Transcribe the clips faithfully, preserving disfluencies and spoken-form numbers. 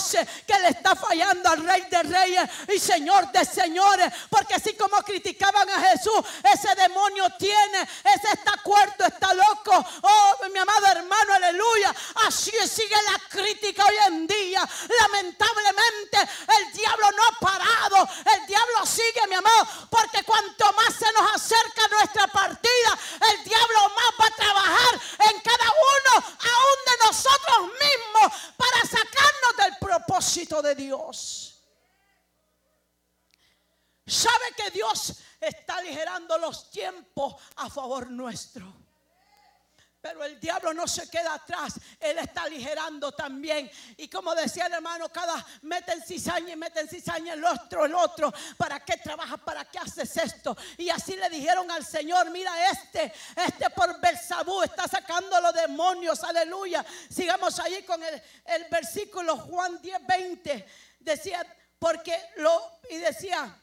reconoce que le está fallando al Rey de Reyes y Señor de Señores. Porque así como criticaban a Jesús, ese demonio tiene, ese está cuerdo, está loco. Oh, mi amado hermano, aleluya. Así sigue la crítica hoy en día. Lamentablemente el diablo no ha parado. El diablo sigue, mi amado, porque cuanto más se nos acerca nuestra partida, el diablo más va a trabajar en cada uno, aún de nosotros mismos, para sacarnos del propósito de Dios. ¿Sabe que Dios está aligerando los tiempos a favor nuestro? Pero el diablo no se queda atrás. Él está aligerando también. Y como decía el hermano, cada meten cizaña y meten cizaña el otro, el otro. ¿Para qué trabajas? ¿Para qué haces esto? Y así le dijeron al Señor, mira este, este por Beelzebú está sacando los demonios. Aleluya. Sigamos allí con el, el versículo Juan diez, veinte. Decía, porque lo, y decía,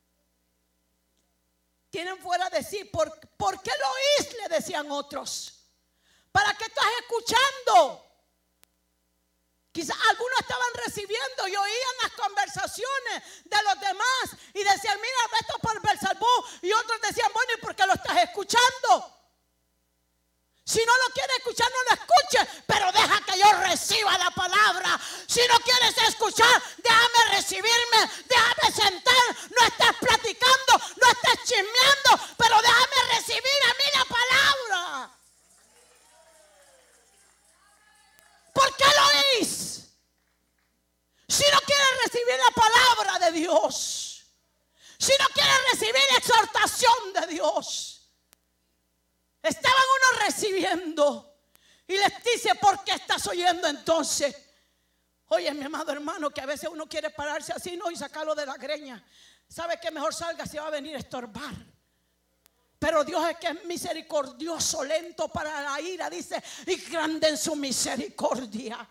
tienen fuera de sí. ¿Por, ¿por qué lo oís? Le decían otros. ¿Para qué estás escuchando? Quizás algunos estaban recibiendo y oían las conversaciones de los demás y decían, mira, esto por Beelzebú. Y otros decían, bueno, ¿y por qué lo estás escuchando? Si no lo quieres escuchar, no lo escuches, pero deja que yo reciba la palabra. Si no quieres escuchar, déjame recibirme, déjame sentar. No estés platicando, no estés chismeando, pero déjame recibir a mí la palabra. ¿Por qué lo oís? Si no quieres recibir la palabra de Dios, si no quieres recibir la exhortación de Dios, estaban unos recibiendo y les dice, ¿por qué estás oyendo entonces? Oye, mi amado hermano, que a veces uno quiere pararse así, no, y sacarlo de la greña. ¿Sabe que mejor salga si va a venir a estorbar? Pero Dios es que es misericordioso, lento para la ira, dice, y grande en su misericordia.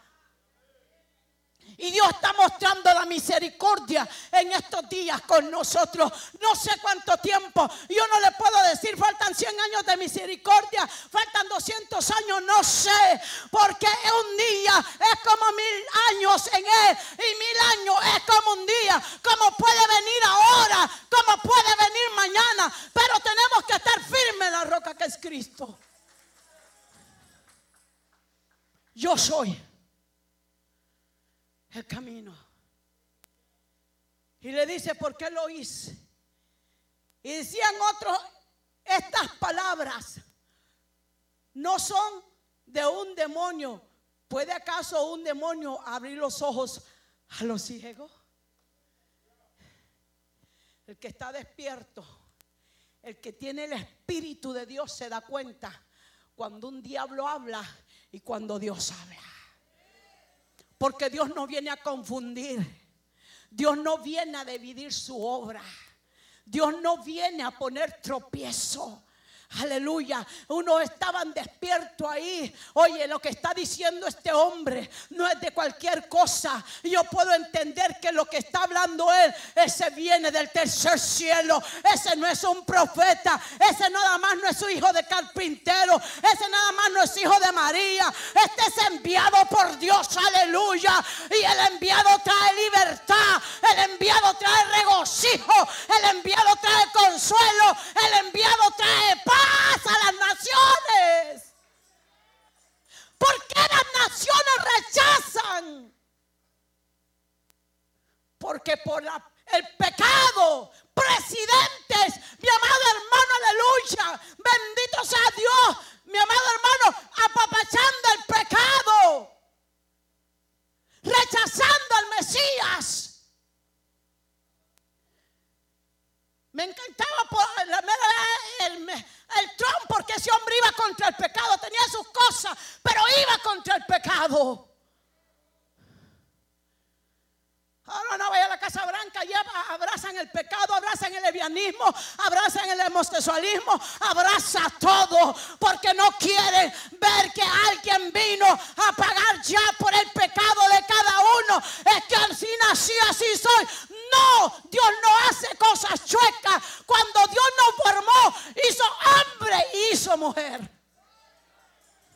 Y Dios está mostrando la misericordia en estos días con nosotros. No sé cuánto tiempo. Yo no le puedo decir, faltan cien años de misericordia, faltan doscientos años, no sé. Porque un día es como mil años en Él. Y mil años es como un día. Como puede venir ahora, como puede venir mañana. Pero tenemos que estar firmes en la roca que es Cristo. Yo soy el camino. Y le dice, ¿por qué lo hice? Y decían otros, estas palabras no son de un demonio. ¿Puede acaso un demonio abrir los ojos a los ciegos? El que está despierto, el que tiene el Espíritu de Dios se da cuenta cuando un diablo habla y cuando Dios habla. Porque Dios no viene a confundir. Dios no viene a dividir su obra. Dios no viene a poner tropiezo. Aleluya. Unos estaban despiertos ahí. Oye, lo que está diciendo este hombre no es de cualquier cosa. Yo puedo entender que lo que está hablando él, ese viene del tercer cielo. Ese no es un profeta. Ese nada más no es su hijo de carpintero. Ese nada más no es hijo de María. Este es enviado por Dios. Aleluya. Y el enviado trae libertad. El enviado trae regocijo. El enviado trae consuelo. El enviado trae paz a las naciones. ¿Por qué las naciones rechazan? Porque por la, el pecado, presidentes, mi amado hermano, aleluya, bendito sea Dios, mi amado hermano, apapachando el pecado, rechazando al Mesías. Me encantaba por el, el, el Trump, porque ese hombre iba contra el pecado, tenía sus cosas, pero iba contra el pecado. Ahora no vaya a la Casa Blanca y abrazan el pecado, abrazan el lesbianismo, abrazan el homosexualismo, abraza todo, porque no quieren ver que alguien vino a pagar ya